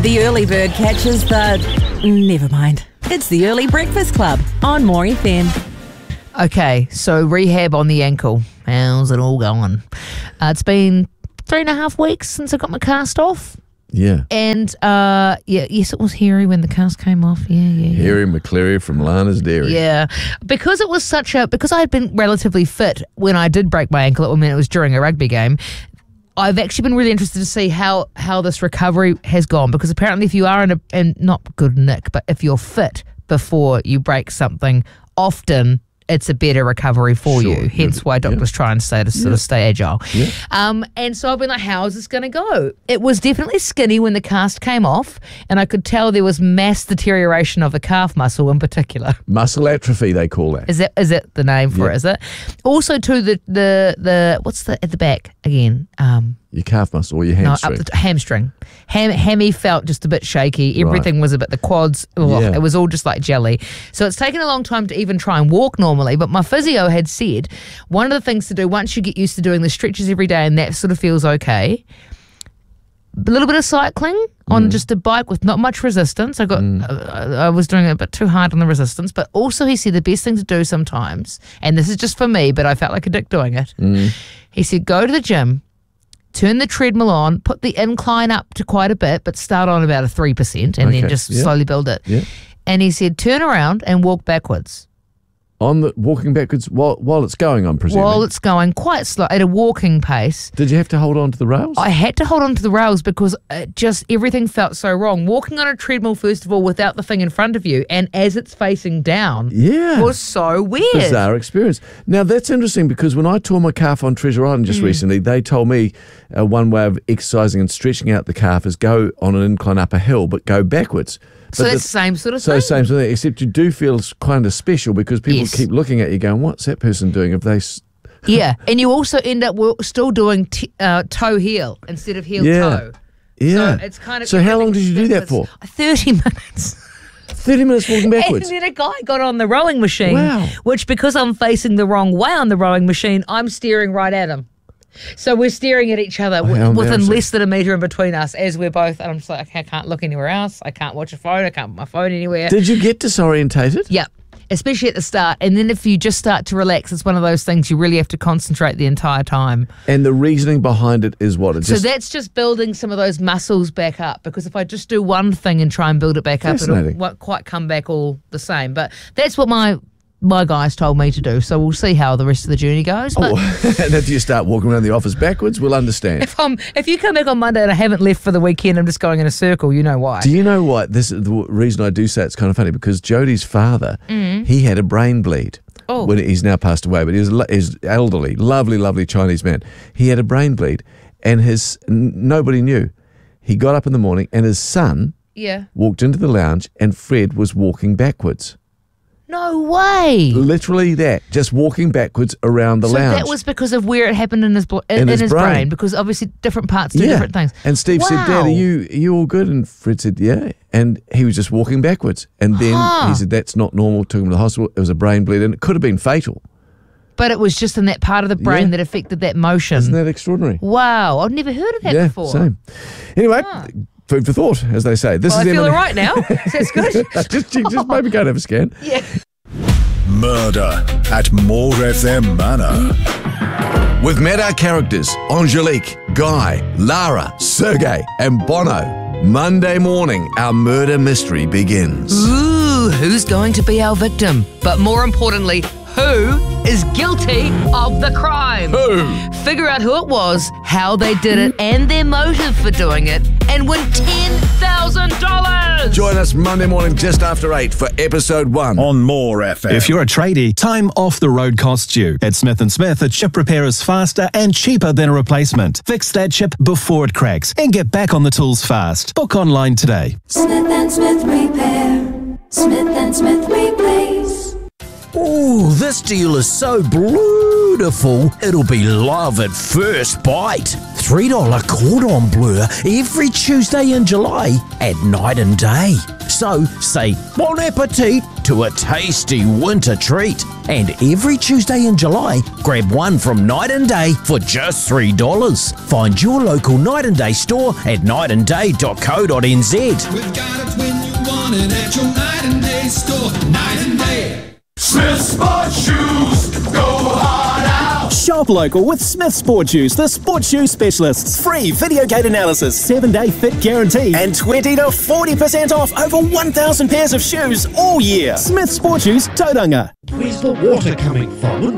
The early bird catches the... Never mind. It's the Early Breakfast Club on More FM. Okay, so rehab on the ankle. How's it all going? It's been 3.5 weeks since I got my cast off. Yeah. And, yes, it was hairy when the cast came off. Yeah. Harry McCleary from Lana's Dairy. Yeah. Because it was because I had been relatively fit when I did break my ankle, I mean, it was during a rugby game, I've actually been really interested to see how this recovery has gone, because apparently if you are in not good nick, but if you're fit before you break something, often it's a better recovery for you. Hence why doctors try and say to sort of stay agile. Yeah. And so I've been like, how is this going to go? It was definitely skinny when the cast came off, and I could tell there was mass deterioration of the calf muscle in particular. Muscle atrophy, they call that. Is that the name for it? Is it? Also, too, the what's at the back again? Your calf muscle or your hamstring? No, up the hamstring. Hammy felt just a bit shaky. Everything was a bit, the quads, it was all just like jelly. So it's taken a long time to even try and walk normally, but my physio had said one of the things to do once you get used to doing the stretches every day and that sort of feels okay, a little bit of cycling on just a bike with not much resistance. I was doing it a bit too hard on the resistance, but also he said the best thing to do sometimes, and this is just for me, but I felt like a dick doing it. He said, go to the gym, turn the treadmill on, put the incline up to quite a bit, but start on about a 3% and then just slowly build it. Yeah. And he said, turn around and walk backwards. Walking backwards while it's going, I'm presuming? While it's going, quite slow, at a walking pace. Did you have to hold on to the rails? I had to hold on to the rails because everything felt so wrong. Walking on a treadmill, first of all, without the thing in front of you, and as it's facing down, was so weird. Bizarre experience. Now, that's interesting because when I tore my calf on Treasure Island just recently, they told me one way of exercising and stretching out the calf is go on an incline up a hill, but go backwards. So that's the same sort of thing? So same sort of thing, except you do feel kind of special because people keep looking at you going, what's that person doing? If they... Yeah, and you also end up still doing toe-heel instead of heel-toe. Yeah. So it's kind of... So how long did you do that for? 30 minutes. 30 minutes walking backwards? And then a guy got on the rowing machine, which because I'm facing the wrong way on the rowing machine, I'm staring right at him. So we're staring at each other within less than a metre in between us as we're both, and I'm just like, I can't look anywhere else. I can't watch a phone. I can't put my phone anywhere. Did you get disorientated? Yep, especially at the start. And then if you just start to relax, it's one of those things you really have to concentrate the entire time. And the reasoning behind it is what? So that's just building some of those muscles back up, because if I just do one thing and try and build it back up, it won't quite come back all the same. But that's what my guys told me to do, so we'll see how the rest of the journey goes. But and if you start walking around the office backwards, we'll understand. If you come back on Monday and I haven't left for the weekend, I'm just going in a circle, you know why. Do you know what? This is the reason I do say it's kind of funny, because Jodie's father, he had a brain bleed. When he's now passed away, but he's elderly, lovely Chinese man. He had a brain bleed, and nobody knew. He got up in the morning, and his son walked into the lounge, and Fred was walking backwards. No way. Literally that, just walking backwards around the lounge. So that was because of where it happened in his brain, because obviously different parts do different things. And Steve said, Dad, are you all good? And Fred said, yeah. And he was just walking backwards. And then he said, that's not normal, took him to the hospital. It was a brain bleed, and it could have been fatal. But it was just in that part of the brain that affected that motion. Isn't that extraordinary? Wow, I've never heard of that before. Same. Anyway, food for thought, as they say. I feel all right now. That's good. just maybe go and have a scan. Yeah. Murder at More FM Manor. With met our characters, Angelique, Guy, Lara, Sergey, and Bono. Monday morning, our murder mystery begins. Ooh, who's going to be our victim? But more importantly, who is guilty of the crime? Who? Figure out who it was, how they did it, and their motive for doing it, and win $10,000! Join us Monday morning just after 8 for episode 1 on More FM. If you're a tradie, time off the road costs you. At Smith & Smith, a chip repair is faster and cheaper than a replacement. Fix that chip before it cracks and get back on the tools fast. Book online today. Smith & Smith Repair. Smith & Smith Replace. Ooh, this deal is so beautiful, it'll be love at first bite. $3 cordon bleu every Tuesday in July at night and day. So say bon appetit to a tasty winter treat. And every Tuesday in July, grab one from Night and Day for just $3. Find your local Night and Day store at nightandday.co.nz. We've got it when you want it at your Night and Day store. Night and Day. Smith Sports Shoes, go hard out. Shop local with Smith Sport Shoes, the sports shoe specialists. Free video gate analysis, 7-day fit guarantee, and 20 to 40% off over 1,000 pairs of shoes all year. Smith Sport Shoes, Tauranga. Where's the water coming from?